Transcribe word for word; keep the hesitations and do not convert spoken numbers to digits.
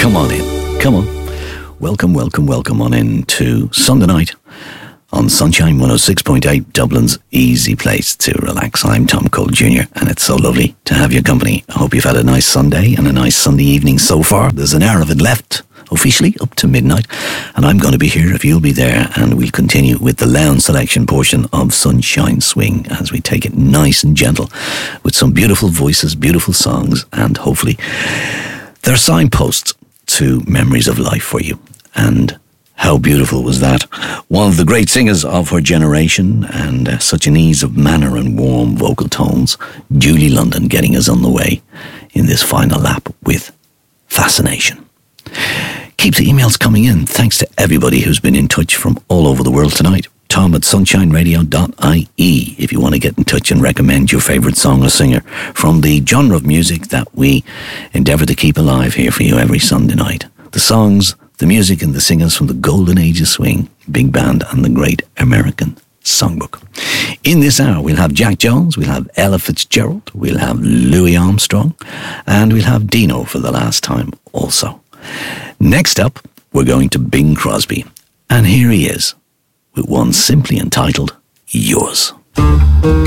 Come on in. Come on. Welcome, welcome, welcome on in to Sunday night on Sunshine one oh six point eight, Dublin's easy place to relax. I'm Tom Cole Junior and it's so lovely to have your company. I hope you've had a nice Sunday and a nice Sunday evening so far. There's an hour of it left, officially up to midnight, and I'm going to be here if you'll be there, and we'll continue with the lounge selection portion of Sunshine Swing as we take it nice and gentle with some beautiful voices, beautiful songs, and hopefully they're signposts to memories of life for you. And how beautiful was that? One of the great singers of her generation, and uh, such an ease of manner and warm vocal tones, Julie London, getting us on the way in this final lap with Fascination. Keep the emails coming in. Thanks to everybody who's been in touch from all over the world tonight. Tom at sunshine radio dot I E if you want to get in touch and recommend your favourite song or singer from the genre of music that we endeavour to keep alive here for you every Sunday night. The songs, the music and the singers from the golden age of swing, big band and the great American songbook. In this hour we'll have Jack Jones, we'll have Ella Fitzgerald, we'll have Louis Armstrong, and we'll have Dino for the last time also. Next up, we're going to Bing Crosby, and here he is with one simply entitled Yours.